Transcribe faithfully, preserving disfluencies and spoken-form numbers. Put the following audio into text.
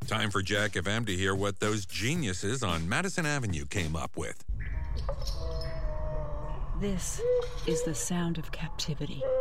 Time for Jack F M to hear what those geniuses on Madison Avenue came up with. This is the sound of captivity.